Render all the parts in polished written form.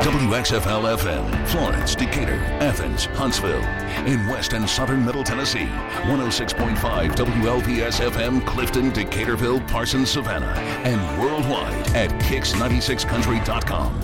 WXFL-FM, Florence, Decatur, Athens, Huntsville. In West and Southern Middle Tennessee, 106.5 WLPS-FM, Clifton, Decaturville, Parsons, Savannah. And worldwide at Kicks96country.com.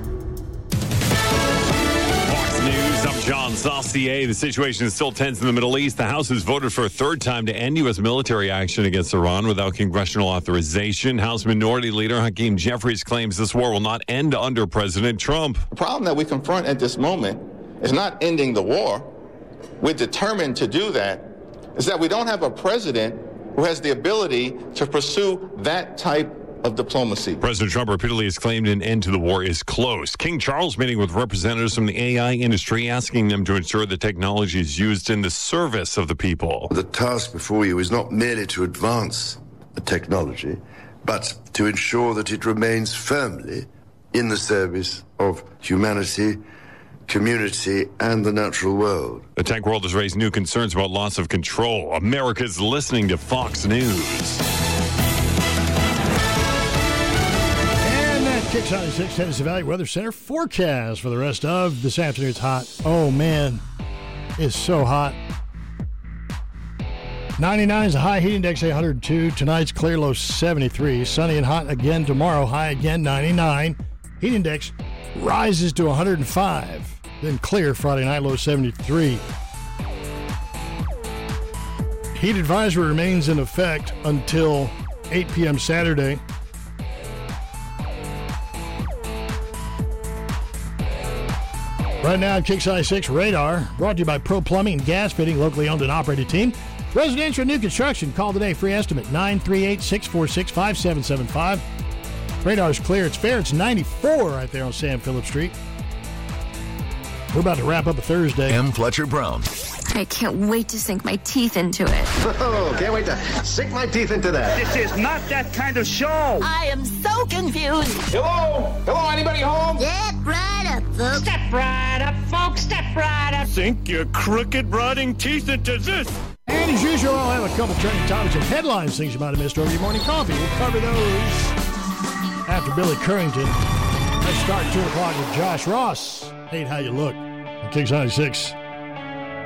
News. I'm John Saucier. The situation is still tense in the Middle East. The House has voted for a third time to end U.S. military action against Iran without congressional authorization. House Minority Leader Hakeem Jeffries claims this war will not end under President Trump. The problem that we confront at this moment is not ending the war. We're determined to do that. Is that we don't have a president who has the ability to pursue that type of diplomacy. President Trump repeatedly has claimed an end to the war is close. King Charles meeting with representatives from the AI industry, asking them to ensure the technology is used in the service of the people. The task before you is not merely to advance the technology, but to ensure that it remains firmly in the service of humanity, community, and the natural world. The tech world has raised new concerns about loss of control. America's listening to Fox News. Kicks 96 Tennessee Valley Weather Center forecast for the rest of this afternoon. It's hot. Oh, man. It's so hot. 99 is a high, heat index 102. Tonight's clear, low 73. Sunny and hot again tomorrow, high again 99. Heat index rises to 105. Then clear Friday night, low 73. Heat advisory remains in effect until 8 p.m. Saturday. Right now, Kicks 96 Radar, brought to you by Pro Plumbing and Gas Fitting, locally owned and operated team. Residential new construction. Call today. Free estimate 938-646-5775. Radar's clear. It's fair. It's 94 right there on Sam Phillips Street. We're about to wrap up a Thursday. M. Fletcher Brown. I can't wait to sink my teeth into it. Oh, can't wait to sink my teeth into that. This is not that kind of show. I am so confused. Hello? Hello, anybody home? Step right up, folks. Step right up, folks. Step right up. Sink your crooked, rotting teeth into this. And as usual, I'll have a couple trending topics and headlines, things you might have missed over your morning coffee. We'll cover those after Billy Currington. Let's start 2 o'clock with Josh Ross. Hate how you look. Kicks 96.